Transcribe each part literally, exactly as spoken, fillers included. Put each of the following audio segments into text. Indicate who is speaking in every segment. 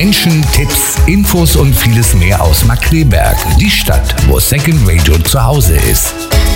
Speaker 1: Menschen, Tipps, Infos und vieles mehr aus Markkleeberg, die Stadt, wo Second Radio zu Hause ist.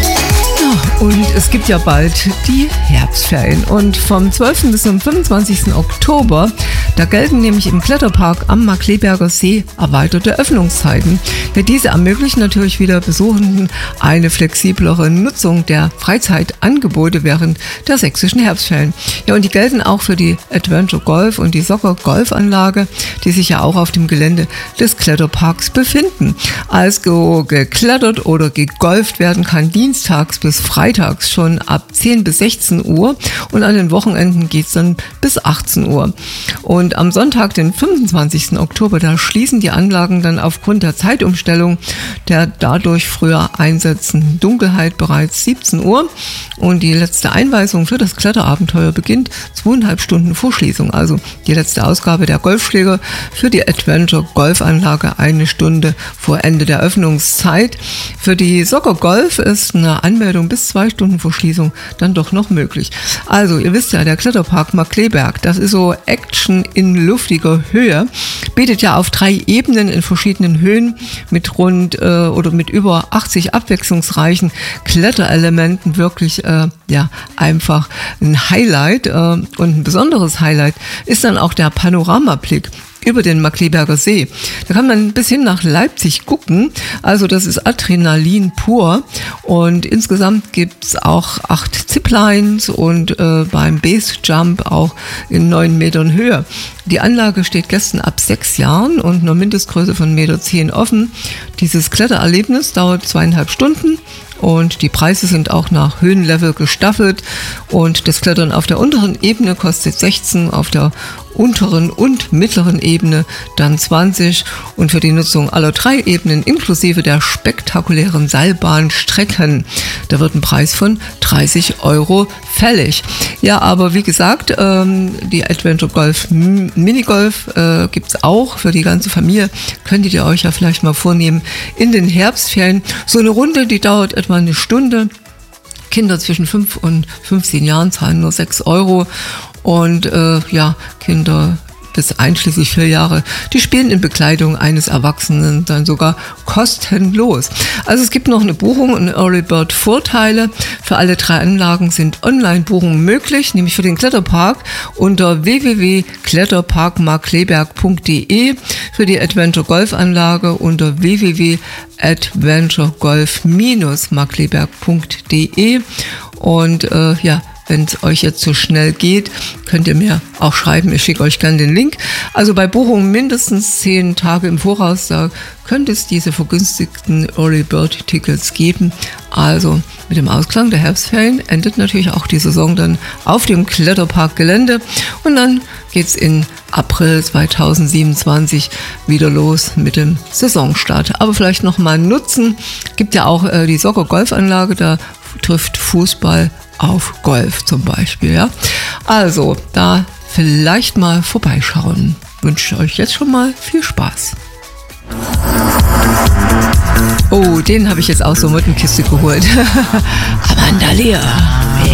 Speaker 2: Und es gibt ja bald die Herbstferien und vom zwölften bis zum fünfundzwanzigsten Oktober, da gelten nämlich im Kletterpark am Markkleeberger See erweiterte Öffnungszeiten. Ja, diese ermöglichen natürlich wieder Besuchenden eine flexiblere Nutzung der Freizeitangebote während der sächsischen Herbstferien. Ja, und die gelten auch für die Adventure Golf und die Soccer Golfanlage, die sich ja auch auf dem Gelände des Kletterparks befinden. Also geklettert oder gegolft werden kann dienstags bis freitags schon ab zehn bis sechzehn Uhr und an den Wochenenden geht es dann bis achtzehn Uhr. Und am Sonntag, den fünfundzwanzigsten Oktober, da schließen die Anlagen dann aufgrund der Zeitumstellung der dadurch früher einsetzenden Dunkelheit bereits siebzehn Uhr und die letzte Einweisung für das Kletterabenteuer beginnt zweieinhalb Stunden vor Schließung. Also die letzte Ausgabe der Golfschläger für die Adventure Golfanlage eine Stunde vor Ende der Öffnungszeit. Für die Soccer Golf ist eine Anmeldung bis zwei Stunden vor Schließung dann doch noch möglich. Also ihr wisst ja, der Kletterpark Markkleeberg, das ist so Action in luftiger Höhe, bietet ja auf drei Ebenen in verschiedenen Höhen mit rund äh, oder mit über achtzig abwechslungsreichen Kletterelementen wirklich äh, ja einfach ein Highlight äh, und ein besonderes Highlight ist dann auch der Panoramablick über den Markkleeberger See. Da kann man bis hin nach Leipzig gucken. Also das ist Adrenalin pur. Und insgesamt gibt's auch acht Ziplines und äh, beim Base Jump auch in neun Metern Höhe. Die Anlage steht Gästen ab sechs Jahren und einer Mindestgröße von eins Komma zehn Meter offen. Dieses Klettererlebnis dauert zweieinhalb Stunden. Und die Preise sind auch nach Höhenlevel gestaffelt und das Klettern auf der unteren Ebene kostet sechzehn, auf der unteren und mittleren Ebene dann zwanzig und für die Nutzung aller drei Ebenen inklusive der spektakulären Seilbahnstrecken, da wird ein Preis von dreißig Euro fällig. Ja, aber wie gesagt, ähm, die Adventure Golf Minigolf äh, gibt's auch für die ganze Familie, könntet ihr euch ja vielleicht mal vornehmen in den Herbstferien. So eine Runde, die dauert etwa eine Stunde. Kinder zwischen fünf und fünfzehn Jahren zahlen nur sechs Euro und äh, ja, Kinder bis einschließlich vier Jahre, die spielen in Begleitung eines Erwachsenen dann sogar kostenlos. Also es gibt noch eine Buchung und Early Bird Vorteile. Für alle drei Anlagen sind Online-Buchungen möglich, nämlich für den Kletterpark unter w w w punkt kletterpark markkleeberg punkt d e, für die Adventure Golf Anlage unter w w w punkt adventure golf dash markkleeberg punkt d e und äh, ja, wenn es euch jetzt so schnell geht, könnt ihr mir auch schreiben, ich schicke euch gerne den Link. Also bei Buchungen mindestens zehn Tage im Voraus, da könnte es diese vergünstigten Early Bird Tickets geben. Also mit dem Ausklang der Herbstferien endet natürlich auch die Saison dann auf dem Kletterparkgelände und dann geht's in April zweitausendsiebenundzwanzig wieder los mit dem Saisonstart. Aber vielleicht noch mal nutzen, gibt ja auch äh, die Soccer Golfanlage, da trifft Fußball auf Golf zum Beispiel, ja. Also, da vielleicht mal vorbeischauen. Wünsche euch jetzt schon mal viel Spaß. Oh, den habe ich jetzt aus der Mottenkiste geholt. Amanda Lear.